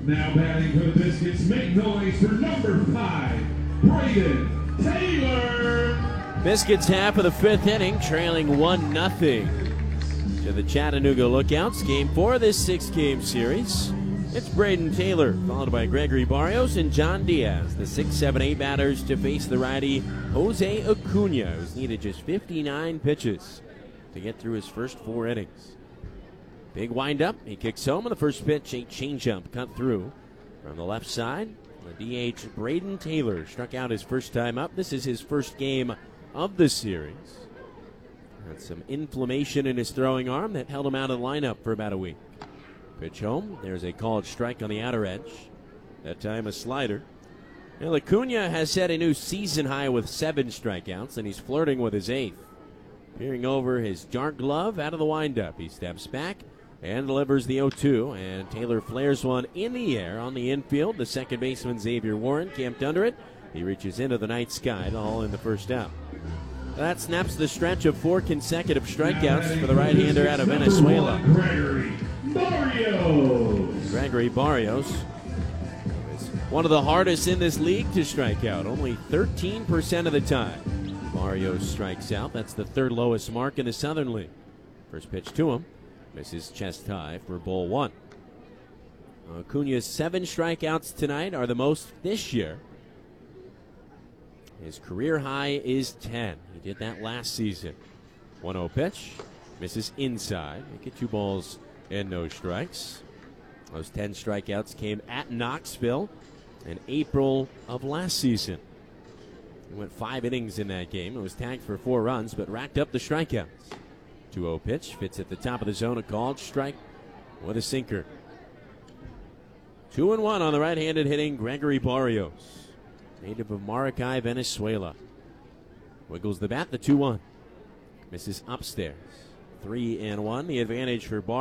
Now batting for the Biscuits, make noise for number 5, Braden Taylor. Biscuits half of the 5th inning, trailing 1-0 to the Chattanooga Lookouts. Game 4 of this 6-game series. It's Braden Taylor, followed by Gregory Barrios and John Diaz, the 6-7-8 batters to face the righty Jose Acuna, who's needed just 59 pitches to get through his first 4 innings. Big windup. He kicks home on the first pitch. A changeup cut through from the left side. The DH Braden Taylor struck out his first time up. This is his first game of the series. Had some inflammation in his throwing arm that held him out of the lineup for about a week. Pitch home. There's a called strike on the outer edge. That time a slider. Now Acuna has set a new season high with 7 strikeouts, and he's flirting with his 8th. Peering over his dark glove out of the windup. He steps back and delivers the 0-2, and Taylor flares one in the air on the infield. The second baseman, Xavier Warren, camped under it. He reaches into the night sky, all in the first out. That snaps the stretch of 4 consecutive strikeouts for the right-hander out of Venezuela. Gregory Barrios is one of the hardest in this league to strike out, only 13% of the time. Barrios strikes out. That's the 3rd lowest mark in the Southern League. First pitch to him. Misses chest high for ball 1. Acuna's 7 strikeouts tonight are the most this year. His career high is 10. He did that last season. 1-0 pitch. Misses inside. Make it 2 balls and no strikes. Those 10 strikeouts came at Knoxville in April of last season. He went 5 innings in that game. It was tagged for 4 runs, but racked up the strikeouts. 2-0 pitch, fits at the top of the zone, a called strike with a sinker. 2-1 on the right-handed hitting Gregory Barrios, native of Maracay, Venezuela. Wiggles the bat, the 2-1. Misses upstairs. 3-1, the advantage for Barrios.